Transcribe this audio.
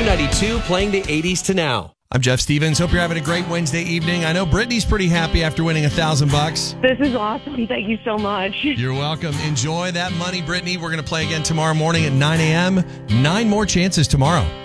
Q92 playing the 80s to now. I'm Jeff Stevens. Hope you're having a great Wednesday evening. I know Brittany's pretty happy after winning $1,000. This is awesome. Thank you so much. You're welcome. Enjoy that money, Brittany. We're going to play again tomorrow morning at 9 a.m. 9 more chances tomorrow.